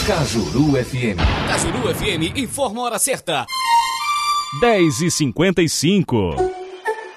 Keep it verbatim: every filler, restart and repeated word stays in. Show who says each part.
Speaker 1: Cajuru F M.
Speaker 2: Cajuru F M informa a hora certa.
Speaker 3: dez e cinquenta e cinco.